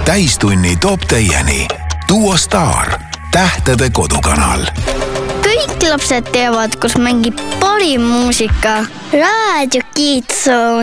Täistunni toob teieni Duo Star, tähtede kodukanal. Kõik lapsed teavad, kus mängib parim muusika. Raadio Kids Zone.